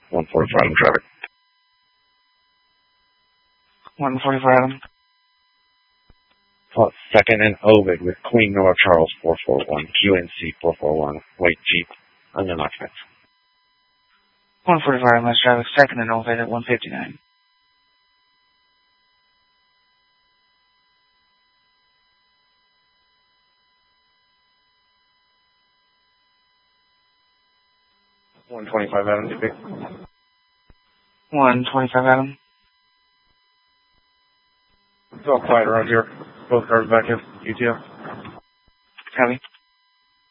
145 Adam traffic. 145 Adam. Plot 2nd and Ovid with Queen Noah Charles 441, QNC 441, white Jeep, unknown occupants. 145 West traffic, 2nd and Ovid at 159. $125 Adam, DP. 125 Adam. It's all quiet around here. Both cars back in. ETO. Copy.